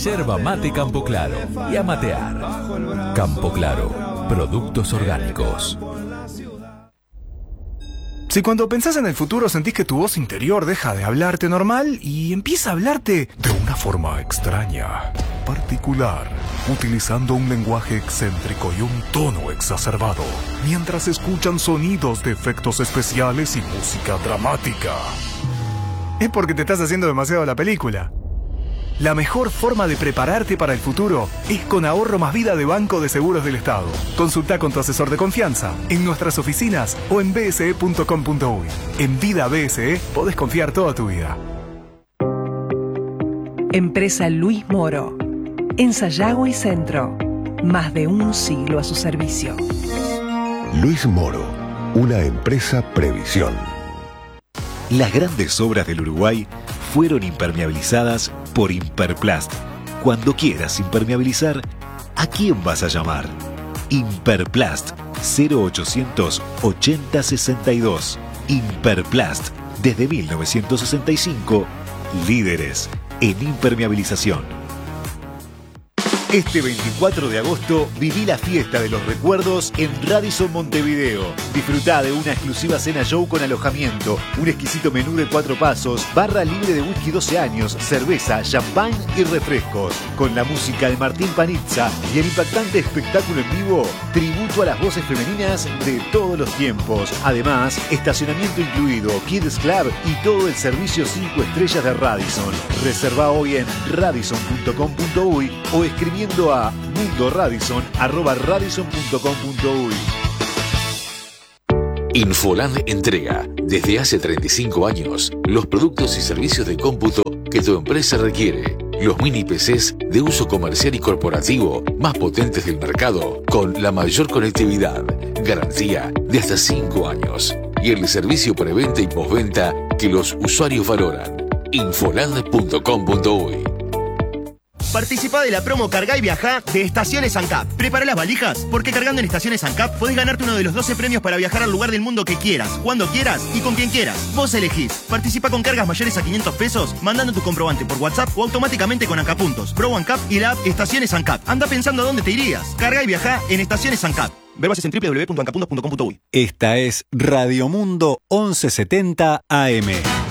Yerba mate Campo Claro y a matear. Campo Claro, productos orgánicos. Si cuando pensás en el futuro sentís que tu voz interior deja de hablarte normal y empieza a hablarte de una forma extraña, particular, utilizando un lenguaje excéntrico y un tono exacerbado, mientras escuchan sonidos de efectos especiales y música dramática, es porque te estás haciendo demasiado la película. La mejor forma de prepararte para el futuro es con Ahorro Más Vida de Banco de Seguros del Estado. Consulta con tu asesor de confianza en nuestras oficinas o en bse.com.uy. En Vida BSE podés confiar toda tu vida. Empresa Luis Moro. En Sayago y Centro. Más de un siglo a su servicio. Luis Moro, una empresa Previsión. Las grandes obras del Uruguay fueron impermeabilizadas por Imperplast. Cuando quieras impermeabilizar, ¿a quién vas a llamar? Imperplast 0800 80 62. Imperplast, desde 1965, líderes en impermeabilización. Este 24 de agosto viví la fiesta de los recuerdos en Radisson Montevideo. Disfrutá de una exclusiva cena show con alojamiento, un exquisito menú de 4 pasos, barra libre de whisky 12 años, cerveza, champán y refrescos. Con la música de Martín Panizza y el impactante espectáculo en vivo, tributo a las voces femeninas de todos los tiempos. Además, estacionamiento incluido, Kids Club y todo el servicio 5 estrellas de Radisson. Reserva hoy en radisson.com.uy o escribiendo a mundoradisson@radisson.com.uy. Infoland entrega, desde hace 35 años, los productos y servicios de cómputo que tu empresa requiere. Los mini PCs de uso comercial y corporativo más potentes del mercado, con la mayor conectividad, garantía de hasta 5 años y el servicio preventa y postventa que los usuarios valoran. Infoland.com.uy. Participa de la promo Cargá y Viajá de Estaciones ANCAP. Prepara las valijas, porque cargando en Estaciones ANCAP podés ganarte uno de los 12 premios para viajar al lugar del mundo que quieras, cuando quieras y con quien quieras. Vos elegís. Participa con cargas mayores a 500 pesos, mandando tu comprobante por WhatsApp o automáticamente con ANCAP Puntos, Pro ANCAP y la app Estaciones ANCAP. Anda pensando a dónde te irías. Cargá y Viajá en Estaciones ANCAP. Ver bases en www.ancapuntos.com.uy. Esta es Radio Mundo 1170 AM.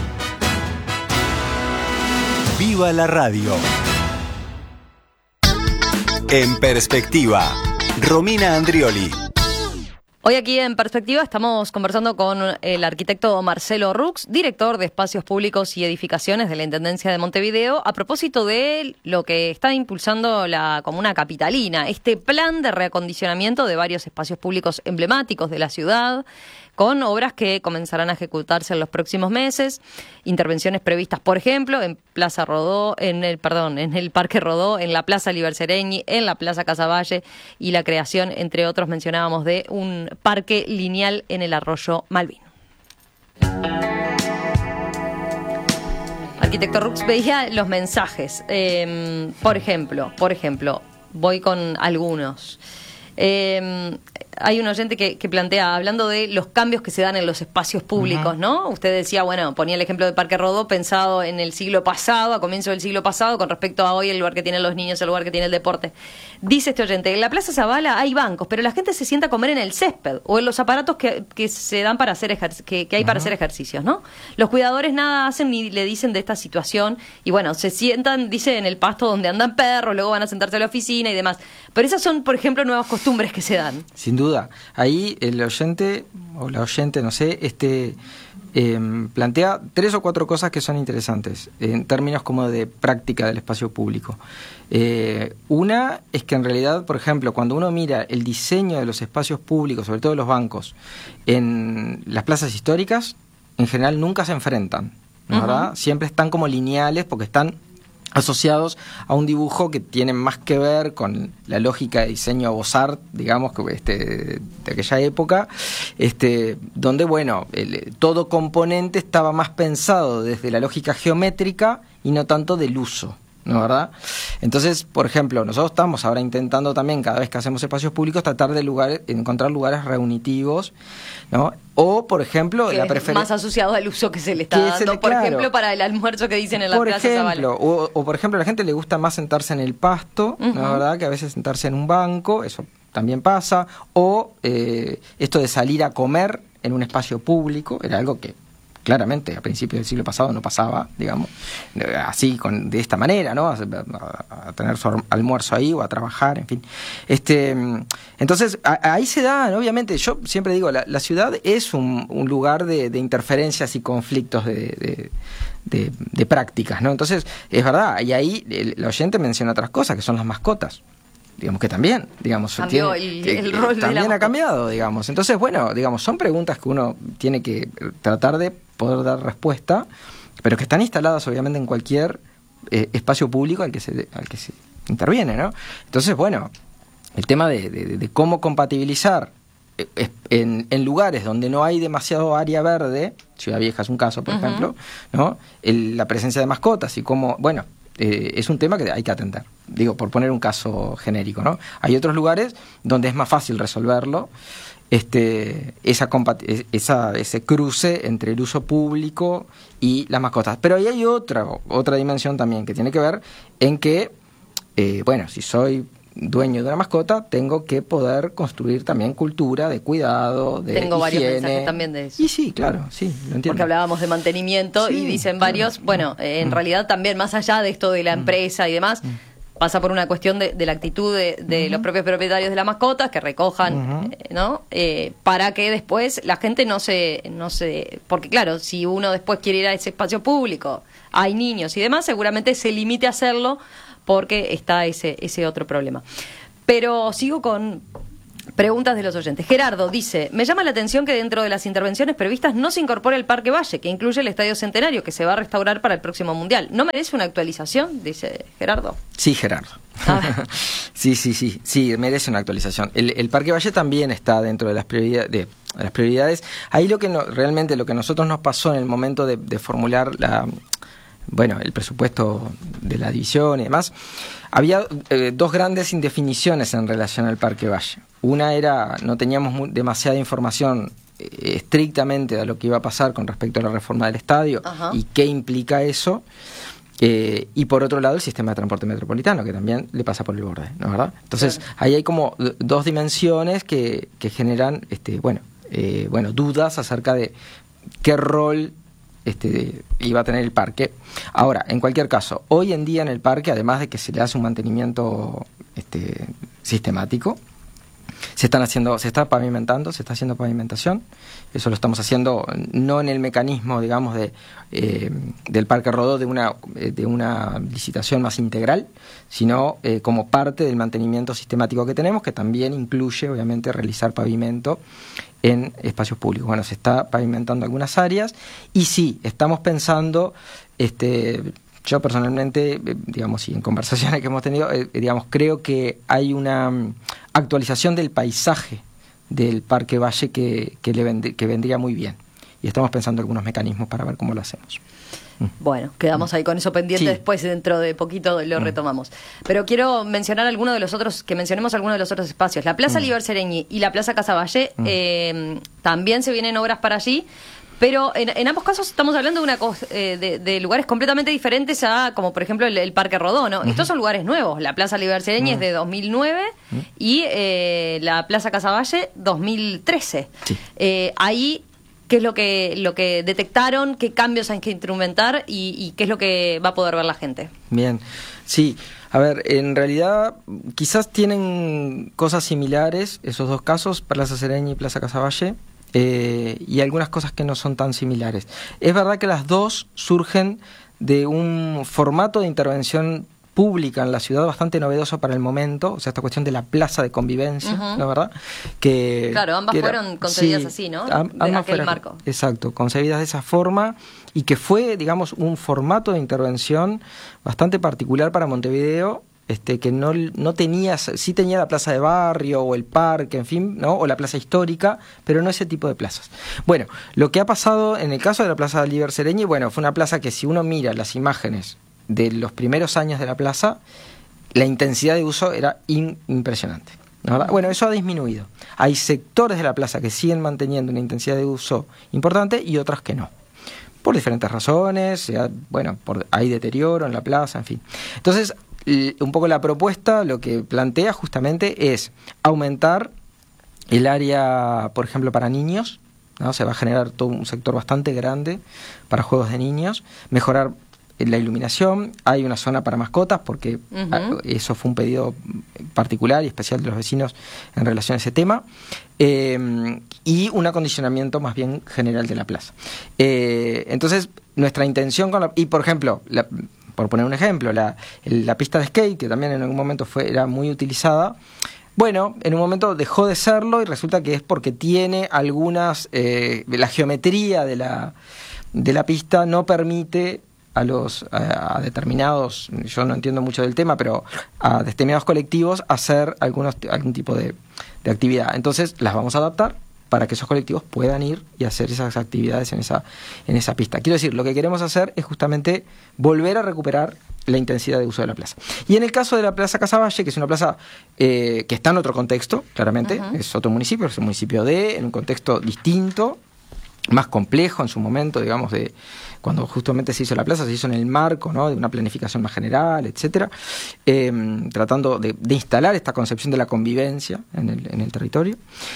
¡Viva la radio! En Perspectiva, Romina Andrioli. Hoy aquí en Perspectiva estamos conversando con el arquitecto Marcelo Rux, director de Espacios Públicos y Edificaciones de la Intendencia de Montevideo, a propósito de lo que está impulsando la Comuna Capitalina, este plan de reacondicionamiento de varios espacios públicos emblemáticos de la ciudad, con obras que comenzarán a ejecutarse en los próximos meses, intervenciones previstas, por ejemplo, en Plaza Rodó, en el Parque Rodó, en la Plaza Libercereñi, en la Plaza Casavalle y la creación, entre otros, mencionábamos, de un parque lineal en el arroyo Malvin. Arquitecto Rux, veía los mensajes. Por ejemplo, voy con algunos. Hay un oyente que plantea, hablando de los cambios que se dan en los espacios públicos, ¿no? Usted decía, bueno, ponía el ejemplo de Parque Rodó pensado en el siglo pasado, a comienzo del siglo pasado, con respecto a hoy, el lugar que tienen los niños, el lugar que tiene el deporte. Dice este oyente, en la Plaza Zavala hay bancos, pero la gente se sienta a comer en el césped o en los aparatos que se dan para hacer que hay para hacer ejercicios, ¿no? Los cuidadores nada hacen ni le dicen de esta situación y bueno, se sientan, dice, en el pasto donde andan perros, luego van a sentarse a la oficina y demás. Pero esas son, por ejemplo, nuevas costumbres que se dan. Sin duda. Ahí el oyente, o la oyente, no sé, plantea 3 o 4 cosas que son interesantes en términos como de práctica del espacio público. Una es que en realidad, por ejemplo, cuando uno mira el diseño de los espacios públicos, sobre todo los bancos, en las plazas históricas, en general nunca se enfrentan, ¿no? ¿Verdad? Siempre están como lineales porque están asociados a un dibujo que tiene más que ver con la lógica de diseño Beaux-Arts, digamos, de aquella época, donde, bueno, todo componente estaba más pensado desde la lógica geométrica y no tanto del uso, ¿no, verdad? Entonces, por ejemplo, nosotros estamos ahora intentando también, cada vez que hacemos espacios públicos, tratar de encontrar lugares reunitivos, ¿no? O, por ejemplo, que la es preferencia... más asociado al uso que se le está dando, por ejemplo, para el almuerzo que dicen en la Plaza Zavala. O, por ejemplo, a la gente le gusta más sentarse en el pasto, ¿no, verdad? Que a veces sentarse en un banco, eso también pasa. O esto de salir a comer en un espacio público, era algo que claramente a principios del siglo pasado no pasaba, digamos, así de esta manera, ¿no? A tener su almuerzo ahí o a trabajar, en fin. Entonces, ahí se dan, obviamente, yo siempre digo, la ciudad es un lugar de interferencias y conflictos de prácticas, ¿no? Entonces, es verdad, y ahí el oyente menciona otras cosas, que son las mascotas. Digamos que también, digamos, cambió el rol de también la ha cambiado, digamos. Entonces, bueno, digamos, son preguntas que uno tiene que tratar de poder dar respuesta, pero que están instaladas obviamente en cualquier espacio público al que se interviene, ¿no? Entonces, bueno, el tema de cómo compatibilizar en lugares donde no hay demasiado área verde, Ciudad Vieja es un caso, por ejemplo, ¿no? La presencia de mascotas y cómo, bueno, es un tema que hay que atender. Digo, por poner un caso genérico, ¿no? Hay otros lugares donde es más fácil resolverlo, ese cruce entre el uso público y las mascotas. Pero ahí hay otra dimensión también que tiene que ver en que, bueno, si soy dueño de una mascota, tengo que poder construir también cultura de cuidado, de Tengo varios higiene. mensajes también de eso. Y sí, claro, sí, lo entiendo. Porque hablábamos de mantenimiento y dicen varios, bueno, en realidad también más allá de esto de la empresa y demás, pasa por una cuestión de la actitud de los propios propietarios de las mascotas que recojan, ¿no? Para que después la gente no se... Porque claro, si uno después quiere ir a ese espacio público, hay niños y demás, seguramente se limite a hacerlo porque está ese otro problema. Pero sigo con preguntas de los oyentes. Gerardo dice, me llama la atención que dentro de las intervenciones previstas no se incorpore el Parque Valle, que incluye el Estadio Centenario, que se va a restaurar para el próximo Mundial. ¿No merece una actualización? Dice Gerardo. Sí, Gerardo. Sí, merece una actualización. El Parque Valle también está dentro de las prioridades. Ahí realmente lo que a nosotros nos pasó en el momento de formular el presupuesto de la división y demás, había dos grandes indefiniciones en relación al Parque Valle. Una era, no teníamos demasiada información estrictamente de lo que iba a pasar con respecto a la reforma del estadio y qué implica eso, y por otro lado el sistema de transporte metropolitano, que también le pasa por el borde, ¿no es verdad? Entonces, ahí hay como dos dimensiones que generan dudas acerca de qué rol iba a tener el parque. Ahora, en cualquier caso, hoy en día en el parque, además de que se le hace un mantenimiento sistemático, se está pavimentando, se está haciendo pavimentación. Eso lo estamos haciendo no en el mecanismo, digamos, del Parque Rodó de una licitación más integral, sino como parte del mantenimiento sistemático que tenemos, que también incluye, obviamente, realizar pavimento en espacios públicos. Bueno, se está pavimentando algunas áreas y sí, estamos pensando, yo personalmente, digamos, y en conversaciones que hemos tenido, creo que hay una actualización del paisaje del Parque Valle que vendría muy bien. Y estamos pensando algunos mecanismos para ver cómo lo hacemos. Bueno, quedamos ahí con eso pendiente, después dentro de poquito lo retomamos. Pero quiero mencionar algunos de los otros, que mencionemos algunos de los otros espacios. La Plaza Liber Seregni y la Plaza Casaballe, también se vienen obras para allí, pero en ambos casos estamos hablando de lugares completamente diferentes a, como por ejemplo el Parque Rodó, ¿no? Estos son lugares nuevos. La Plaza Liber Seregni es de 2009 y la Plaza Casaballe 2013. Sí. Ahí, ¿qué es lo que detectaron? ¿Qué cambios hay que instrumentar? ¿Y qué es lo que va a poder ver la gente? Bien, sí. A ver, en realidad quizás tienen cosas similares esos dos casos, Plaza Seregni y Plaza Casaballe, y algunas cosas que no son tan similares. Es verdad que las dos surgen de un formato de intervención pública en la ciudad bastante novedoso para el momento, o sea, esta cuestión de la plaza de convivencia, ¿la verdad? Claro, ambas fueron concebidas así, ¿no? De aquel marco. Exacto, concebidas de esa forma y que fue, digamos, un formato de intervención bastante particular para Montevideo, que no tenía, sí tenía la plaza de barrio o el parque, en fin, ¿no? O la plaza histórica, pero no ese tipo de plazas. Bueno, lo que ha pasado en el caso de la Plaza Liber Seregni, bueno, fue una plaza que si uno mira las imágenes de los primeros años de la plaza, la intensidad de uso era impresionante, ¿no? Bueno, eso ha disminuido. Hay sectores de la plaza que siguen manteniendo una intensidad de uso importante y otras que no, por diferentes razones, hay deterioro en la plaza, en fin. Entonces, un poco la propuesta lo que plantea justamente es aumentar el área, por ejemplo, para niños, ¿no? Se va a generar todo un sector bastante grande para juegos de niños, mejorar la iluminación, hay una zona para mascotas, porque eso fue un pedido particular y especial de los vecinos en relación a ese tema, y un acondicionamiento más bien general de la plaza. Entonces, nuestra intención y por ejemplo, por poner un ejemplo, la pista de skate, que también en algún momento era muy utilizada, bueno, en un momento dejó de serlo y resulta que es porque tiene algunas... la geometría de la pista no permite a determinados, yo no entiendo mucho del tema, pero a determinados colectivos hacer algún tipo de actividad. Entonces las vamos a adaptar para que esos colectivos puedan ir y hacer esas actividades en esa pista. Quiero decir, lo que queremos hacer es justamente volver a recuperar la intensidad de uso de la plaza. Y en el caso de la Plaza Casaballe, que es una plaza que está en otro contexto, claramente, es otro municipio, es un municipio en un contexto distinto, más complejo en su momento, digamos, cuando justamente se hizo la plaza, se hizo en el marco, ¿no?, de una planificación más general, etcétera, tratando de instalar esta concepción de la convivencia en el territorio.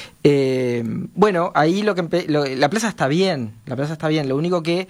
Bueno, ahí la plaza está bien, lo único que,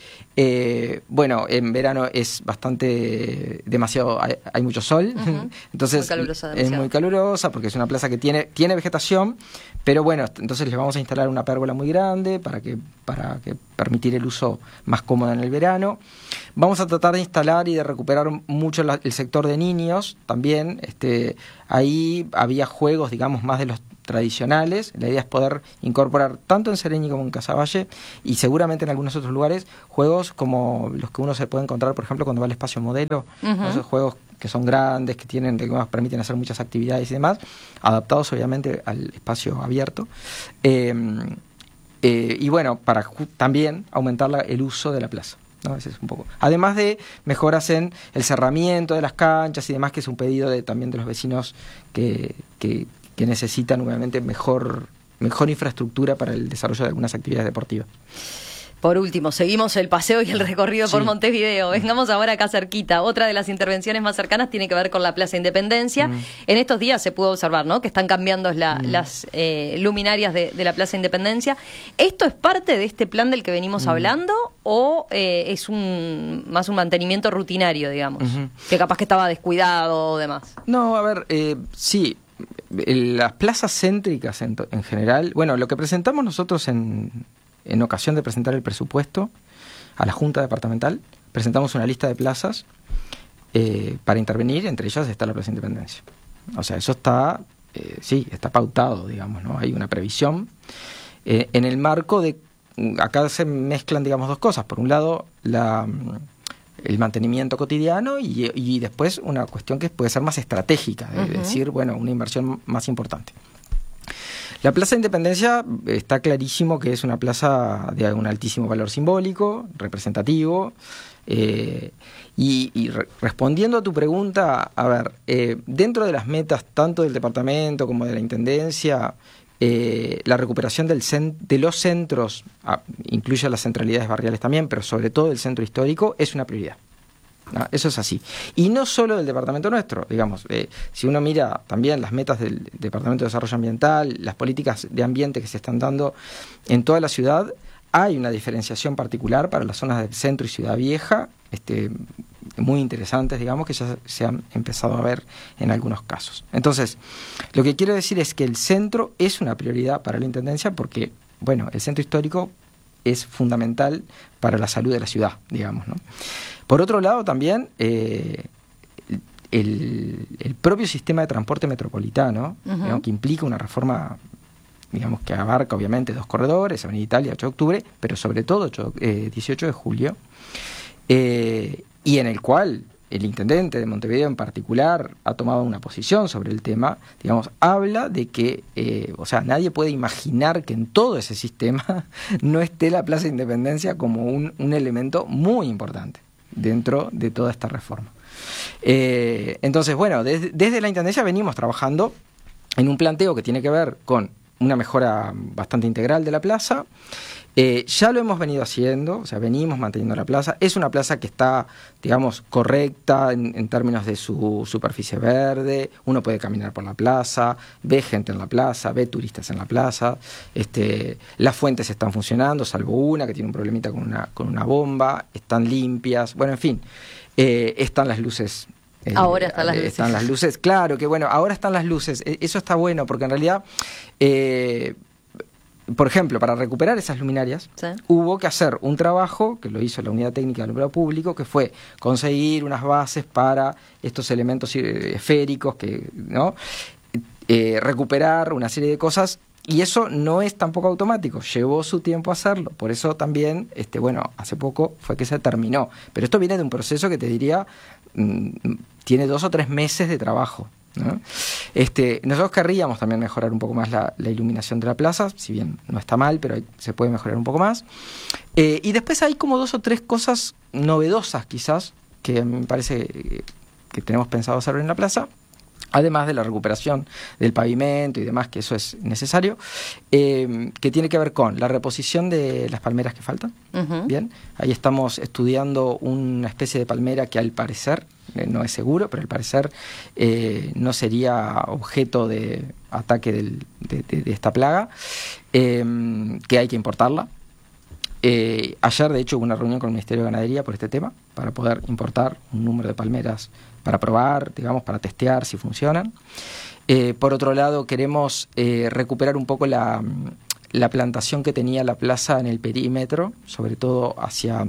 en verano es demasiado, hay mucho sol, entonces es muy calurosa porque es una plaza que tiene vegetación, pero bueno, entonces les vamos a instalar una pérgola muy grande para que permitir el uso más cómodo en el verano. Vamos a tratar de instalar y de recuperar mucho el sector de niños también. Ahí había juegos, digamos, más de los tradicionales. La idea es poder incorporar tanto en Sereñi como en Casaballe y seguramente en algunos otros lugares juegos como los que uno se puede encontrar, por ejemplo, cuando va al espacio modelo, esos juegos que son grandes, que permiten hacer muchas actividades y demás, adaptados obviamente al espacio abierto. Y bueno, para también aumentar el uso de la plaza, ¿no? Ese es un poco. Además de mejoras en el cerramiento de las canchas y demás, que es un pedido también de los vecinos que necesitan obviamente mejor infraestructura para el desarrollo de algunas actividades deportivas. Por último, seguimos el paseo y el recorrido por Montevideo. Vengamos ahora acá cerquita. Otra de las intervenciones más cercanas tiene que ver con la Plaza Independencia. En estos días se pudo observar, ¿no?, que están cambiando las luminarias de la Plaza Independencia. ¿Esto es parte de este plan del que venimos hablando o es más un mantenimiento rutinario, digamos? Que capaz que estaba descuidado o demás. No, a ver, sí. Las plazas céntricas en general, bueno, lo que presentamos nosotros en ocasión de presentar el presupuesto a la Junta Departamental, presentamos una lista de plazas para intervenir, entre ellas está la Plaza Independencia. O sea, eso está pautado, digamos, ¿no? Hay una previsión en el marco de... Acá se mezclan, digamos, dos cosas. Por un lado, el mantenimiento cotidiano y después una cuestión que puede ser más estratégica, de decir, bueno, una inversión más importante. La Plaza Independencia está clarísimo que es una plaza de un altísimo valor simbólico, representativo, y respondiendo a tu pregunta, a ver, dentro de las metas tanto del departamento como de la intendencia, la recuperación de los centros, incluye las centralidades barriales también, pero sobre todo el centro histórico, es una prioridad. ¿No? Eso es así. Y no solo del departamento nuestro, digamos, si uno mira también las metas del Departamento de Desarrollo Ambiental, las políticas de ambiente que se están dando en toda la ciudad, hay una diferenciación particular para las zonas del centro y Ciudad Vieja, muy interesantes, digamos, que ya se han empezado a ver en algunos casos. Entonces, lo que quiero decir es que el centro es una prioridad para la Intendencia porque, bueno, el centro histórico es fundamental para la salud de la ciudad, digamos, ¿no? Por otro lado, también el propio sistema de transporte metropolitano, digamos, que implica una reforma, digamos, que abarca obviamente 2 corredores, Avenida Italia, 8 de octubre, pero sobre todo 18 de julio, y en el cual el intendente de Montevideo en particular ha tomado una posición sobre el tema, digamos, habla de que, nadie puede imaginar que en todo ese sistema no esté la Plaza Independencia como un elemento muy importante. dentro de toda esta reforma. Entonces, bueno, desde la Intendencia venimos trabajando en un planteo que tiene que ver con una mejora bastante integral de la plaza. Ya lo hemos venido haciendo, o sea, venimos manteniendo la plaza. Es una plaza que está, digamos, correcta en términos de su superficie verde. Uno puede caminar por la plaza, ve gente en la plaza, ve turistas en la plaza. Las fuentes están funcionando, salvo una que tiene un problemita con una bomba. Están limpias, bueno, en fin. Están las luces. Ahora están las luces. Están las luces, claro que bueno, ahora están las luces. Eso está bueno porque en realidad... por ejemplo, para recuperar esas luminarias, ¿sí?, hubo que hacer un trabajo que lo hizo la Unidad Técnica de Alumbrado Público, que fue conseguir unas bases para estos elementos esféricos, ¿no? Recuperar una serie de cosas, y eso no es tampoco automático, llevó su tiempo hacerlo. Por eso también, bueno, hace poco fue que se terminó. Pero esto viene de un proceso que te diría, tiene 2 o 3 meses de trabajo, ¿no? Nosotros querríamos también mejorar un poco más la iluminación de la plaza, si bien no está mal, pero se puede mejorar un poco más. Y después hay como 2 o 3 cosas novedosas quizás que me parece que tenemos pensado hacer en la plaza, además de la recuperación del pavimento y demás, que eso es necesario, que tiene que ver con la reposición de las palmeras que faltan. Uh-huh. Bien, ahí estamos estudiando una especie de palmera que al parecer, no es seguro, pero al parecer no sería objeto de ataque de esta plaga, que hay que importarla. Ayer, de hecho, hubo una reunión con el Ministerio de Ganadería por este tema, para poder importar un número de palmeras para probar, digamos, para testear si funcionan. Por otro lado, queremos recuperar un poco la plantación que tenía la plaza en el perímetro, sobre todo hacia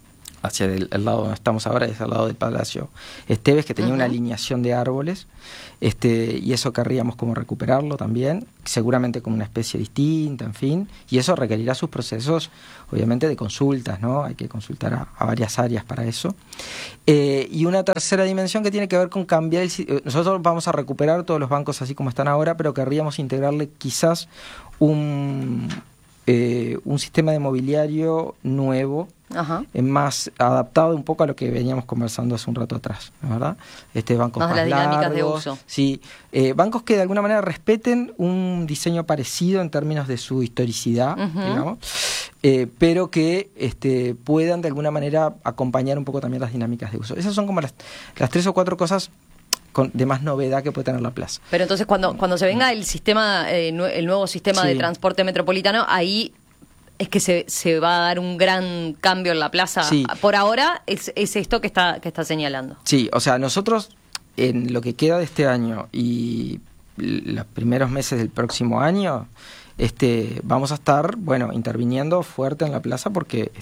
el lado donde estamos ahora, es al lado del Palacio Esteves, que tenía, uh-huh, una alineación de árboles, y eso querríamos como recuperarlo también, seguramente como una especie distinta, en fin, y eso requerirá sus procesos, obviamente, de consultas, ¿no? Hay que consultar a varias áreas para eso. Y una tercera dimensión que tiene que ver con cambiar nosotros vamos a recuperar todos los bancos así como están ahora, pero querríamos integrarle quizás un sistema de mobiliario nuevo, uh-huh, más adaptado un poco a lo que veníamos conversando hace un rato atrás, ¿verdad? Bancos más las dinámicas largos, de uso. Sí, bancos que de alguna manera respeten un diseño parecido en términos de su historicidad, uh-huh, digamos, pero que puedan de alguna manera acompañar un poco también las dinámicas de uso. Esas son como las 3 o 4 cosas de más novedad que puede tener la plaza. Pero entonces cuando se venga el sistema, el nuevo sistema, sí, de transporte metropolitano, ahí es que se va a dar un gran cambio en la plaza. Sí. Por ahora es esto que está señalando. Sí, o sea, nosotros en lo que queda de este año y los primeros meses del próximo año, vamos a estar, bueno, interviniendo fuerte en la plaza porque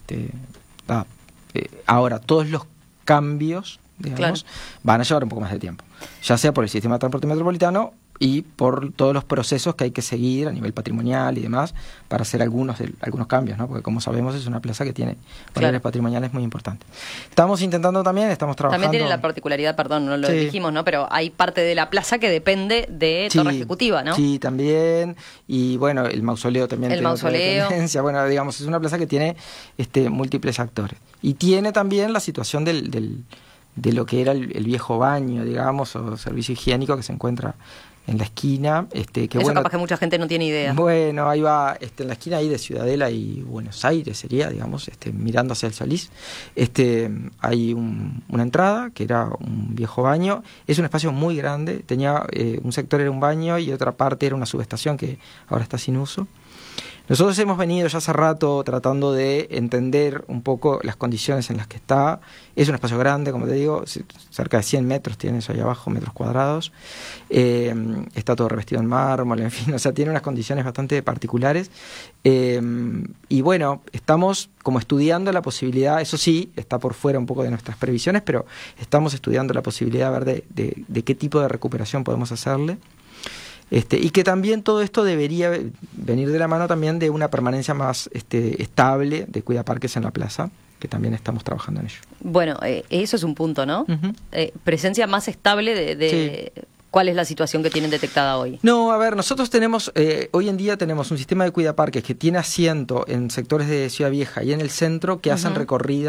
ahora todos los cambios, digamos, claro, van a llevar un poco más de tiempo, ya sea por el sistema de transporte metropolitano y por todos los procesos que hay que seguir a nivel patrimonial y demás para hacer algunos cambios, ¿no? Porque como sabemos es una plaza que tiene valores, claro, patrimoniales muy importantes. Estamos trabajando... También tiene la particularidad, perdón, no lo, sí, dijimos, ¿no? Pero hay parte de la plaza que depende de, sí, Torre Ejecutiva, ¿no? Sí, también, y bueno, el mausoleo también tiene otra dependencia. Bueno, digamos, es una plaza que tiene múltiples actores. Y tiene también la situación de lo que era el viejo baño, digamos, o servicio higiénico que se encuentra en la esquina, eso bueno, capaz que mucha gente no tiene idea. Bueno, ahí va, en la esquina ahí de Ciudadela y Buenos Aires sería, digamos, mirando hacia el Solís, hay una entrada que era un viejo baño. Es un espacio muy grande, tenía un sector era un baño y otra parte era una subestación que ahora está sin uso. Nosotros hemos venido ya hace rato tratando de entender un poco las condiciones en las que está. Es un espacio grande, como te digo, cerca de 100 metros tiene eso ahí abajo, metros cuadrados. Está todo revestido en mármol, en fin, o sea, tiene unas condiciones bastante particulares. Y bueno, estamos como estudiando la posibilidad, eso sí, está por fuera un poco de nuestras previsiones, pero estamos estudiando la posibilidad de ver de qué tipo de recuperación podemos hacerle. Y que también todo esto debería venir de la mano también de una permanencia más estable de cuidaparques en la plaza, que también estamos trabajando en ello. Bueno, eso es un punto, ¿no? Uh-huh. Presencia más estable de sí. ¿Cuál es la situación que tienen detectada hoy? No, a ver, nosotros tenemos, hoy en día tenemos un sistema de cuidaparques que tiene asiento en sectores de Ciudad Vieja y en el centro que, uh-huh, hacen recorridas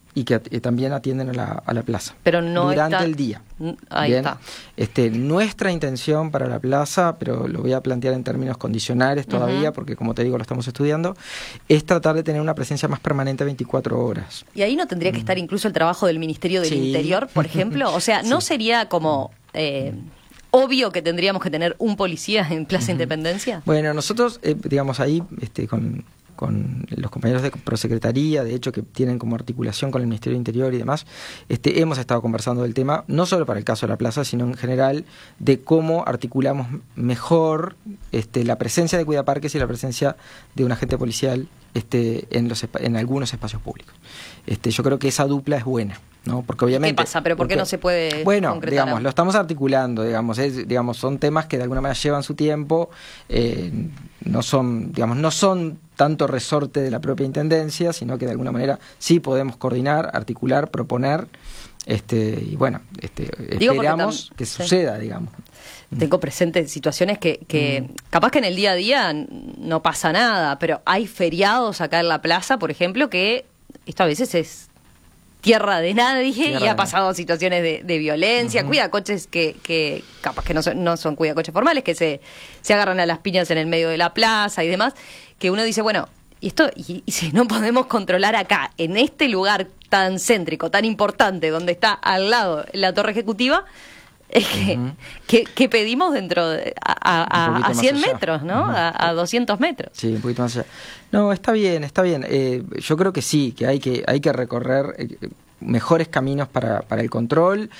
y que también atienden a la plaza. Pero no durante el día. Ahí Bien. está. Nuestra intención para la plaza, pero lo voy a plantear en términos condicionales todavía, porque como te digo, lo estamos estudiando, es tratar de tener una presencia más permanente 24 horas. ¿Y ahí no tendría que estar incluso el trabajo del Ministerio del Interior, por ejemplo? O sea, ¿no sería como obvio que tendríamos que tener un policía en Plaza Independencia? Bueno, nosotros, digamos, ahí con los compañeros de Prosecretaría, de hecho, que tienen como articulación con el Ministerio del Interior y demás, hemos estado conversando del tema, no solo para el caso de la plaza, sino en general, de cómo articulamos mejor la presencia de cuidaparques y la presencia de un agente policial en algunos espacios públicos. Yo creo que esa dupla es buena, ¿no? Porque obviamente... ¿Qué pasa? ¿Pero por qué no se puede concretar? Digamos, lo estamos articulando, digamos, son temas que de alguna manera llevan su tiempo, no son tanto resorte de la propia Intendencia, sino que de alguna manera sí podemos coordinar, articular, proponer, y bueno, esperamos que suceda, digamos. Tengo presentes situaciones que capaz que en el día a día no pasa nada, pero hay feriados acá en la plaza, por ejemplo, que esto a veces es tierra de nadie y ha pasado situaciones de violencia, cuidacoches que capaz que no son cuidacoches formales, que se agarran a las piñas en el medio de la plaza y demás, que uno dice, bueno, y si no podemos controlar acá, en este lugar tan céntrico, tan importante, donde está al lado la torre ejecutiva, es que pedimos dentro a 100 metros, ¿no? A 200 metros. Sí, un poquito más allá. No, está bien. Yo creo que sí, que hay que recorrer mejores caminos para el control.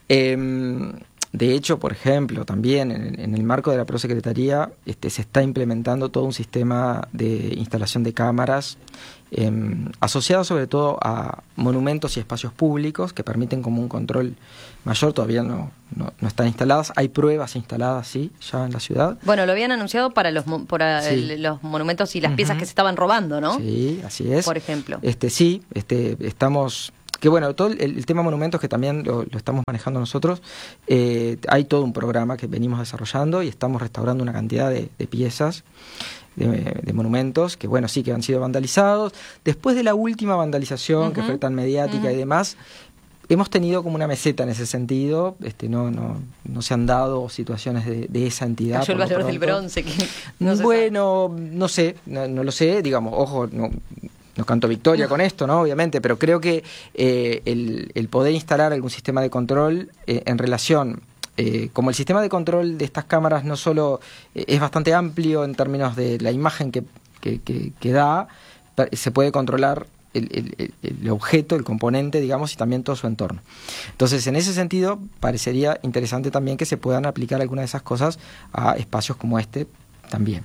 De hecho, por ejemplo, también en el marco de la Prosecretaría se está implementando todo un sistema de instalación de cámaras asociado sobre todo a monumentos y espacios públicos que permiten como un control mayor. Todavía no están instaladas, hay pruebas instaladas, sí, ya en la ciudad. Bueno, lo habían anunciado para los monumentos y las piezas que se estaban robando, ¿no? Sí, así es. Por ejemplo. Estamos... Que bueno, todo el tema monumentos que también lo estamos manejando nosotros, hay todo un programa que venimos desarrollando y estamos restaurando una cantidad de piezas de monumentos que bueno, sí que han sido vandalizados. Después de la última vandalización que fue tan mediática y demás, hemos tenido como una meseta en ese sentido, no se han dado situaciones de esa entidad. Cayó el valor del bronce. No sé, no lo sé, digamos, ojo, no canto victoria con esto, ¿no? Obviamente, pero creo que el poder instalar algún sistema de control en relación, como el sistema de control de estas cámaras no solo es bastante amplio en términos de la imagen que da, se puede controlar el objeto, el componente, digamos, y también todo su entorno. Entonces, en ese sentido, parecería interesante también que se puedan aplicar algunas de esas cosas a espacios como este también.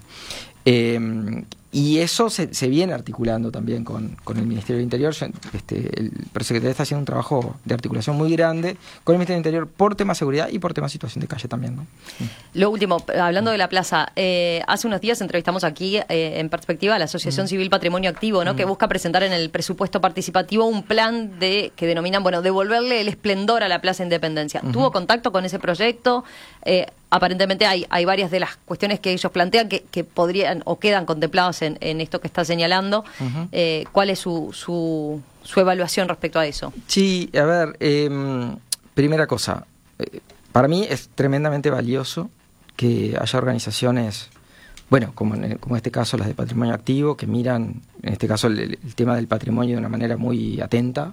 Y eso se viene articulando también con el Ministerio del Interior. El Prosecretaría está haciendo un trabajo de articulación muy grande con el Ministerio del Interior por tema seguridad y por tema situación de calle también, ¿no? Lo último, hablando de la plaza, hace unos días entrevistamos aquí en Perspectiva a la Asociación Civil Patrimonio Activo, ¿no? Que busca presentar en el presupuesto participativo un plan que denominan, devolverle el esplendor a la Plaza Independencia. ¿Tuvo contacto con ese proyecto? Aparentemente hay varias de las cuestiones que ellos plantean que podrían o quedan contempladas en esto que está señalando. ¿Cuál es su evaluación respecto a eso? Sí, a ver, primera cosa, para mí es tremendamente valioso que haya organizaciones, como en este caso las de patrimonio activo, que miran, en este caso, el tema del patrimonio de una manera muy atenta.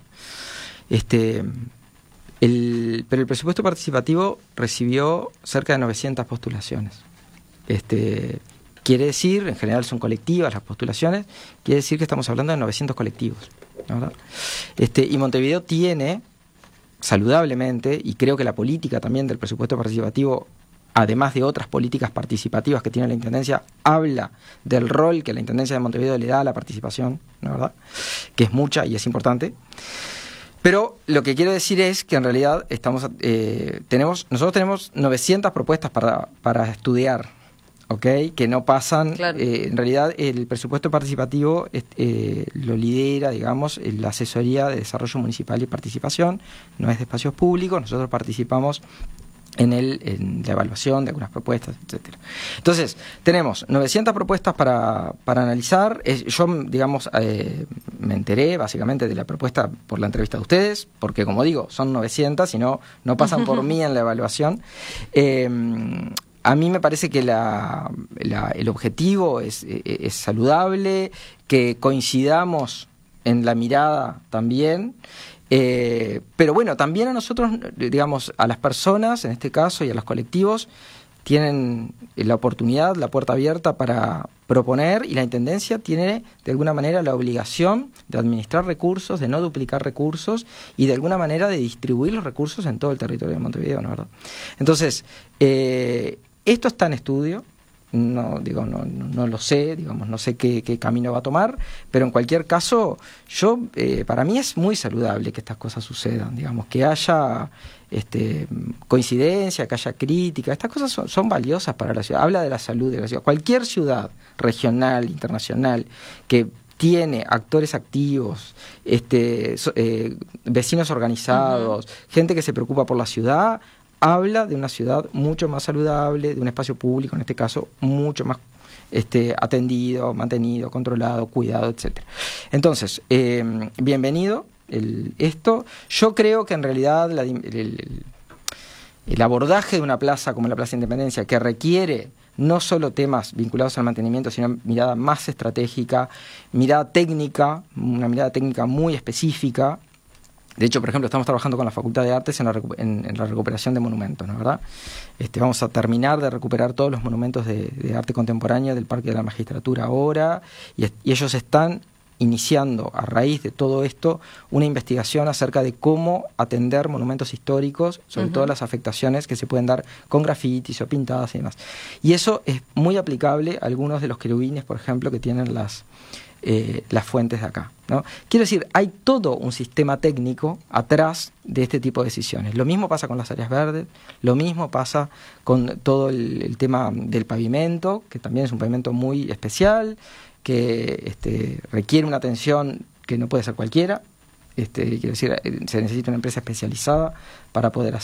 Pero el presupuesto participativo recibió cerca de 900 postulaciones. Quiere decir, en general son colectivas las postulaciones, quiere decir que estamos hablando de 900 colectivos, ¿verdad? Y Montevideo tiene, saludablemente, y creo que la política también del presupuesto participativo, además de otras políticas participativas que tiene la Intendencia, habla del rol que la Intendencia de Montevideo le da a la participación, ¿no, verdad? Que es mucha y es importante. Pero lo que quiero decir es que en realidad nosotros tenemos 900 propuestas para estudiar, ¿ok? Que no pasan. Claro. En realidad el presupuesto participativo lo lidera, digamos, la Asesoría de Desarrollo Municipal y Participación, no es de espacios públicos. Nosotros participamos en la evaluación de algunas propuestas, etcétera. Entonces, tenemos 900 propuestas para analizar. Yo, digamos, me enteré básicamente de la propuesta por la entrevista de ustedes, porque, como digo, son 900 y no pasan por mí en la evaluación. A mí me parece que el objetivo es saludable, que coincidamos en la mirada también. Pero bueno, también a nosotros, digamos, a las personas, en este caso, y a los colectivos, tienen la oportunidad, la puerta abierta para proponer, y la Intendencia tiene, de alguna manera, la obligación de administrar recursos, de no duplicar recursos, y de alguna manera de distribuir los recursos en todo el territorio de Montevideo, ¿no es verdad? Entonces, esto está en estudio. No lo sé, digamos, no sé qué camino va a tomar, pero en cualquier caso, para mí es muy saludable que estas cosas sucedan, digamos, que haya coincidencia, que haya crítica. Estas cosas son valiosas para la ciudad. Habla de la salud de la ciudad. Cualquier ciudad regional, internacional, que tiene actores activos, vecinos organizados, gente que se preocupa por la ciudad, habla de una ciudad mucho más saludable, de un espacio público, en este caso, mucho más atendido, mantenido, controlado, cuidado, etcétera. Entonces, bienvenido esto. Yo creo que en realidad el abordaje de una plaza como la Plaza Independencia, que requiere no solo temas vinculados al mantenimiento, sino mirada más estratégica, mirada técnica, una mirada técnica muy específica. De hecho, por ejemplo, estamos trabajando con la Facultad de Artes en la recuperación de monumentos, ¿no es verdad? Vamos a terminar de recuperar todos los monumentos de arte contemporáneo del Parque de la Magistratura ahora, y ellos están iniciando, a raíz de todo esto, una investigación acerca de cómo atender monumentos históricos, sobre todo las afectaciones que se pueden dar con grafitis o pintadas y demás. Y eso es muy aplicable a algunos de los querubines, por ejemplo, que tienen las fuentes de acá, ¿no? Quiero decir, hay todo un sistema técnico atrás de este tipo de decisiones. Lo mismo pasa con las áreas verdes, lo mismo pasa con todo el tema del pavimento, que también es un pavimento muy especial, que requiere una atención que no puede ser cualquiera. Quiero decir, se necesita una empresa especializada para poder